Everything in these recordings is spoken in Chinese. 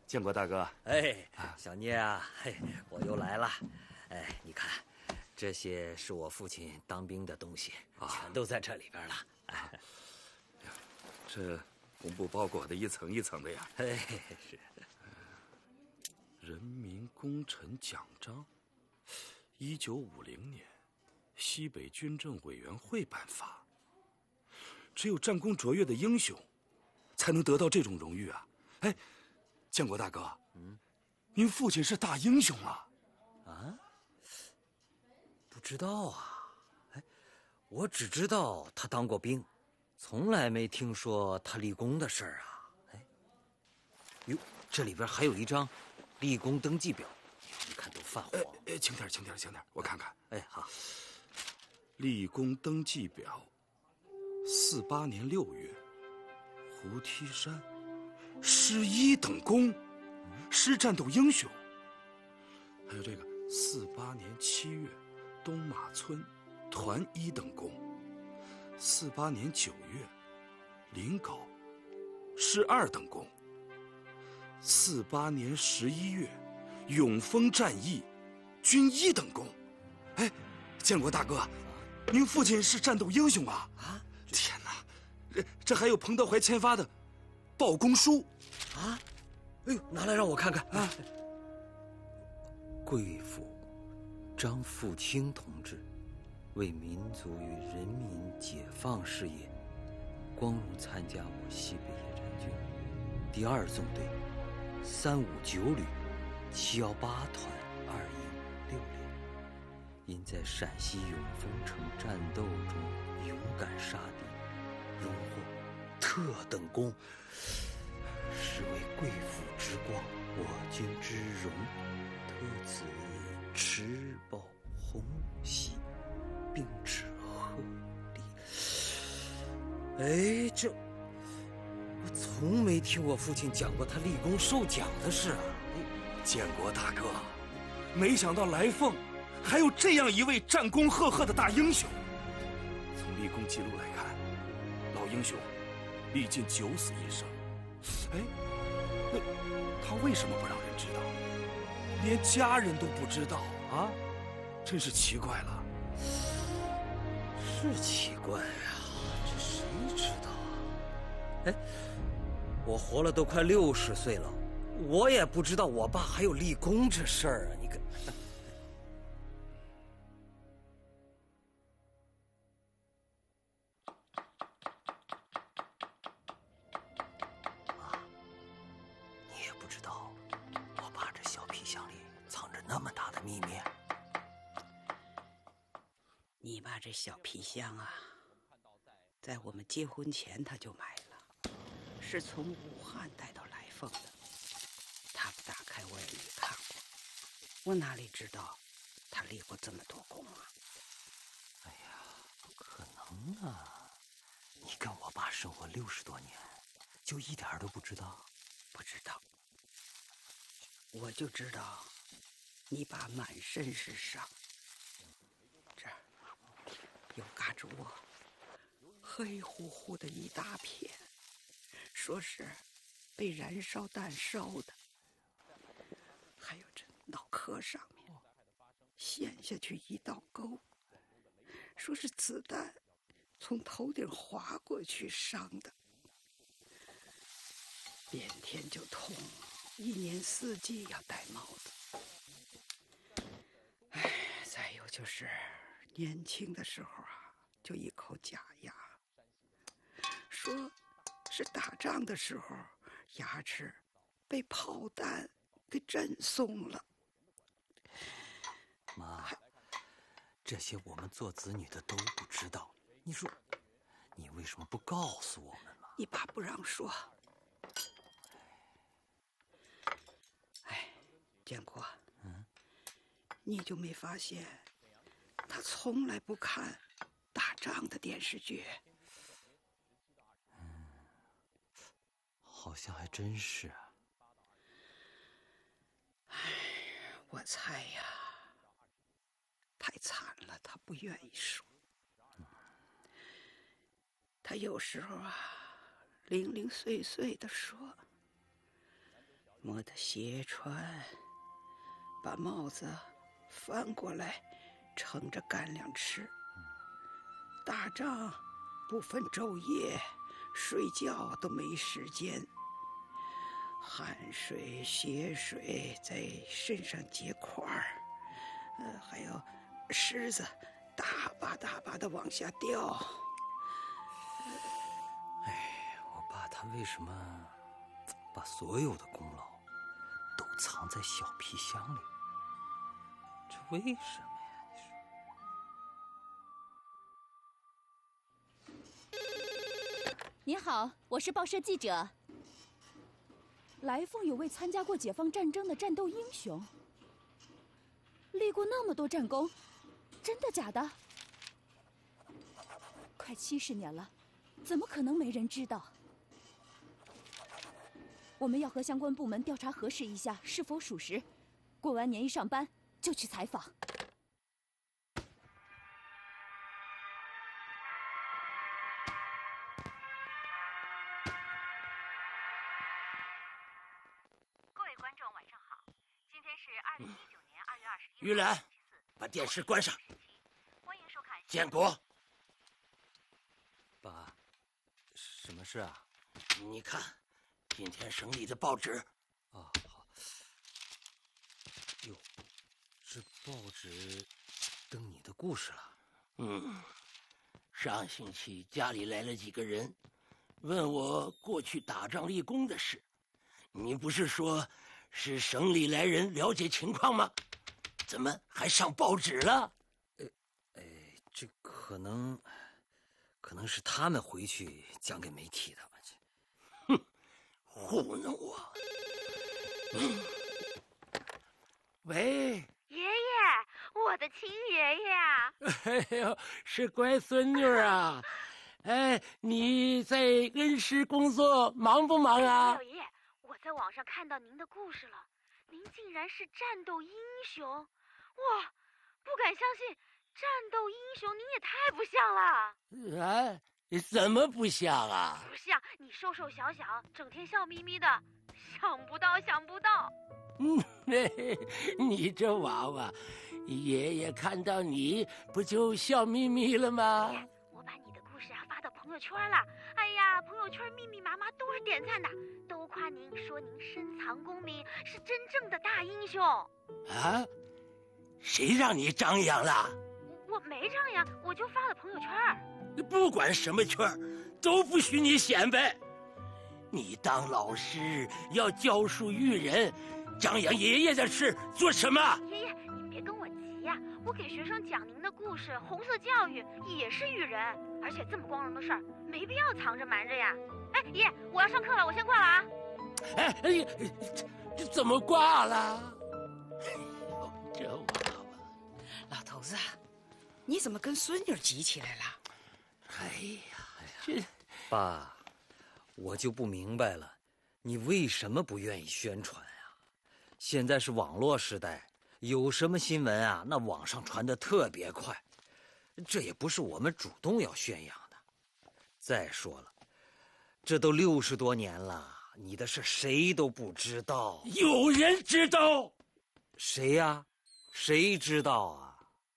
建国大哥。 哎，小聂啊，嘿，我又来了。哎，你看，这些是我父亲当兵的东西，全都在这里边了。哎， 这红布包裹的一层一层的呀。 哎，是。 人民功臣奖章，1950年，西北军政委员会颁发。只有战功卓越的英雄，才能得到这种荣誉啊！哎，建国大哥，您父亲是大英雄啊！ 啊？不知道啊。哎，我只知道他当过兵，从来没听说他立功的事儿啊。哎，哟，这里边还有一张立功登记表，你看都泛黄。 轻点，我看看。 哎，好。 立功登记表，48年6月，胡梯山，师1等功，师战斗英雄。还有这个48年7月，东马村，团1等功。48年9月，临皋，师2等功。48年11月，永丰战役，军1等功。哎，建国大哥，您父亲是战斗英雄啊！啊，天哪，这还有彭德怀签发的报功书啊！哎呦，拿来让我看看啊！贵府张富清同志为民族与人民解放事业，光荣参加我西北野战军第2纵队359旅718团2营6连，因在陕西永丰城战斗中勇敢杀敌，荣获特等功，是为贵府之光，我军之荣，特此持报红喜，并致贺礼。哎，这我从没听我父亲讲过他立功受奖的事啊！ 建国大哥，没想到来凤还有这样一位战功赫赫的大英雄。从立功记录来看，老英雄历尽9死1生。哎，那他为什么不让人知道？连家人都不知道啊，真是奇怪了。 是奇怪啊，这谁知道啊？哎，我活了都快60岁了，我也不知道我爸还有立功这事儿啊！你看，妈，你也不知道我爸这小皮箱里藏着那么大的秘密。 你爸这小皮箱啊，在我们结婚前他就买了，是从武汉带到来凤的。他不打开我也没看过，我哪里知道他立过这么多功啊？ 哎呀，不可能啊！你跟我爸生活60多年，就一点都不知道？ 不知道，我就知道你爸满身是伤，这儿有嘎吱窝，黑乎乎的一大片，说是被燃烧弹烧的。还有这脑壳上面陷下去一道沟，说是子弹从头顶划过去伤的。变天就痛，一年4季要戴帽子。哎，再有就是年轻的时候啊，就一口假牙，说是打仗的时候牙齿被炮弹给震松了。 妈，这些我们做子女的都不知道，你说你为什么不告诉我们嘛？ 你爸不让说。哎，建国，你就没发现他从来不看打仗的电视剧？ 好像还真是啊。 哎，我猜呀，太惨了，他不愿意说。他有时候啊，零零碎碎的说， 磨得斜穿，把帽子翻过来撑着干粮吃。打仗不分昼夜，睡觉都没时间，汗水血水在身上结块儿，还有虱子大把大把的往下掉。 我爸他为什么把所有的功劳都藏在小皮箱里？这为什么呀？ 你好，我是报社记者。来凤有位参加过解放战争的战斗英雄，立过那么多战功，真的假的？快70年了，怎么可能没人知道？我们要和相关部门调查核实一下是否属实，过完年一上班就去采访。 各位观众晚上好，今天是2019年2月21日。 玉兰，把电视关上。 欢迎收看。 建国， 爸，什么事啊？ 你看，今天省里的报纸。 好。哟，这报纸登你的故事了。 上星期家里来了几个人，问我过去打仗立功的事。你不是说是省里来人了解情况吗？怎么还上报纸了？ 这可能是他们回去讲给媒体的。 糊弄我！喂， 爷爷，我的亲爷爷啊！ 哎呦，是乖孙女啊！哎，你在恩施工作忙不忙啊？ 老爷，我在网上看到您的故事了，您竟然是战斗英雄！哇，不敢相信，战斗英雄您也太不像了！ 啊，怎么不像啊？ 不像，你瘦瘦小小，整天笑眯眯的，想不到。 你这娃娃，爷爷看到你不就笑眯眯了吗？ 我把你的故事发到朋友圈了，哎呀，朋友圈密密麻麻都是点赞的，都夸您，说您深藏功名，是真正的大英雄。 啊？谁让你张扬了？ 我没张扬，我就发了朋友圈。 不管什么圈都不许你显摆。你当老师要教书育人，张扬爷爷的事做什么？ 爷爷，你别跟我急呀，我给学生讲您的故事，红色教育也是育人，而且这么光荣的事儿，没必要藏着瞒着呀。哎，爷，我要上课了，我先挂了啊。 这怎么挂了？哎呦，这娃娃！ 老头子，你怎么跟孙女急起来了？ 哎呀，这爸，我就不明白了，你为什么不愿意宣传啊？现在是网络时代，有什么新闻啊，那网上传得特别快，这也不是我们主动要宣扬的。再说了，这都60多年了，你的事谁都不知道。 有人知道？ 谁呀？谁知道啊？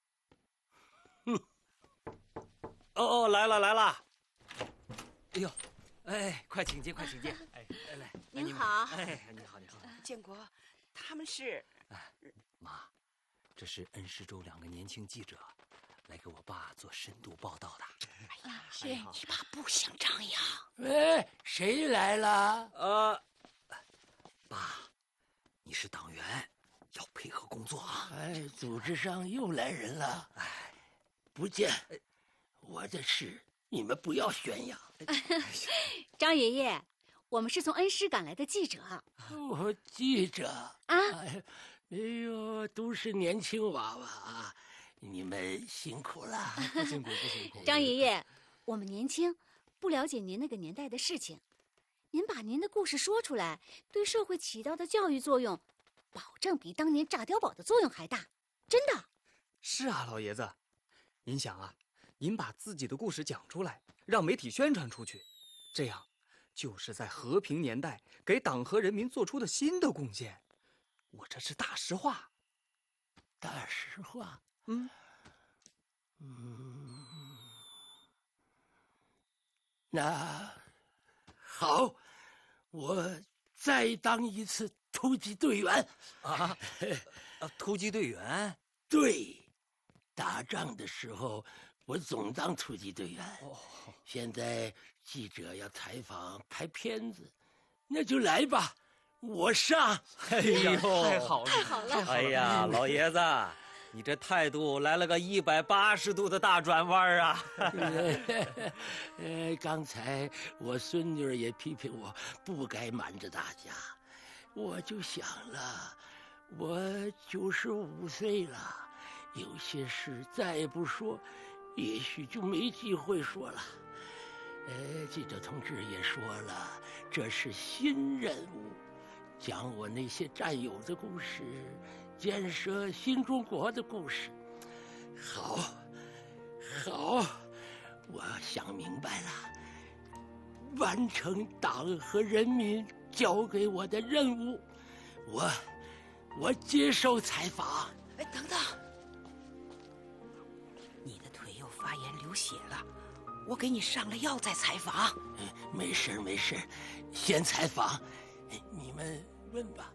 哦，来了！哎呦，哎，快请进！哎，来， 您好。 哎，你好。 建国，他们是…… 妈，这是恩施州2个年轻记者，来给我爸做深度报道的。 哎呀，是你爸不想张扬。 哎，谁来了？ 爸，你是党员，要配合工作啊。 哎，组织上又来人了。哎，不见。我的事你们不要宣扬。 张爷爷，我们是从恩施赶来的记者。 我记者啊， 哎呦，都是年轻娃娃啊，你们辛苦了。 不辛苦。 张爷爷，我们年轻，不了解您那个年代的事情，您把您的故事说出来，对社会起到的教育作用，保证比当年炸碉堡的作用还大，真的。 是啊，老爷子，您想啊，您把自己的故事讲出来，让媒体宣传出去，这样就是在和平年代给党和人民做出的新的贡献，我这是大实话。 大实话。那好，我再当一次突击队员。 突击队员？ 对，打仗的时候我总当突击队员。现在记者要采访拍片子，那就来吧，我上。 哎呦，太好了， 太好了！ 哎呀，老爷子，你这态度来了个180度的大转弯啊！ 刚才我孙女儿也批评我不该瞒着大家，我就想了，我95岁了，有些事再不说，也许就没机会说了。记者同志也说了，这是新任务，讲我那些战友的故事，建设新中国的故事。好，我想明白了，完成党和人民交给我的任务，我接受采访。 哎，等等，你的腿又发炎流血了，我给你上了药再采访。 没事，先采访，你们问吧。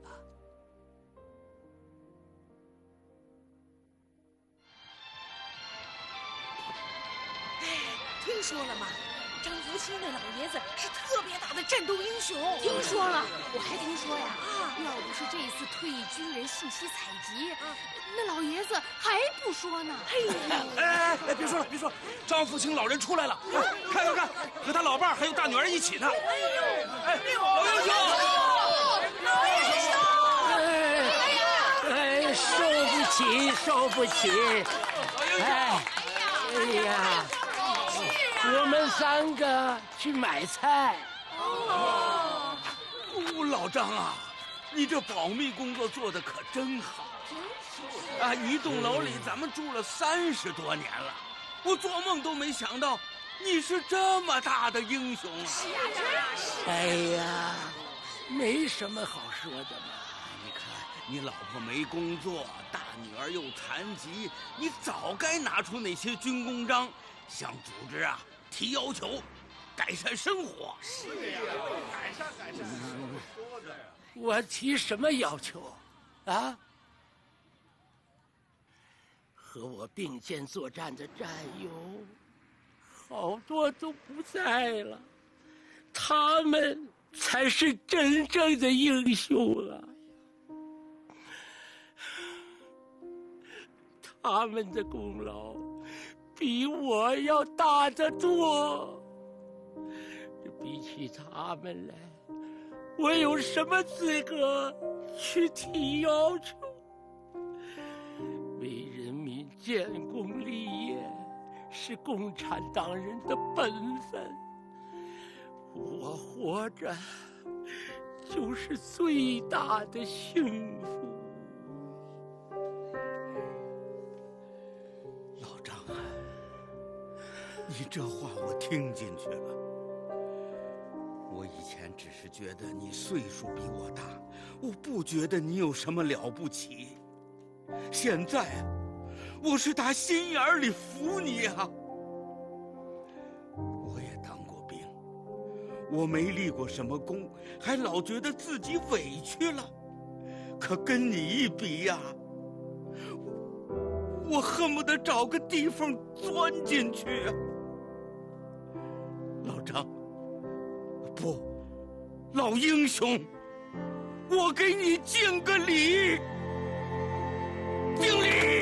听说了吗？张福清那老爷子是特别大的战斗英雄。 听说了，我还听说呀，要不是这次退役军人信息采集，那老爷子还不说呢。 哎，别说了，张福清老人出来了，看，和他老伴儿还有大女儿一起呢。哎，老英雄！ 受不起！哎呀！我们3个去买菜。 老张啊，你这保密工作做得可真好啊！一栋楼里咱们住了30多年了，我做梦都没想到你是这么大的英雄啊！ 是啊， 哎呀，没什么好说的嘛。 你看你老婆没工作，大女儿又残疾，你早该拿出那些军功章，向组织啊提要求，改善生活。是呀，改善。 我提什么要求啊？和我并肩作战的战友，好多都不在了，他们才是真正的英雄啊！他们的功劳比我要大得多。比起他们来，我有什么资格去提要求？为人民建功立业是共产党人的本分，我活着就是最大的幸福。 老张啊，你这话我听进去了。我以前只是觉得你岁数比我大，我不觉得你有什么了不起。现在我是打心眼里服你啊！我也当过兵，我没立过什么功，还老觉得自己委屈了。可跟你一比呀，我恨不得找个地方钻进去啊！老张，不，老英雄，我给你敬个礼，敬礼！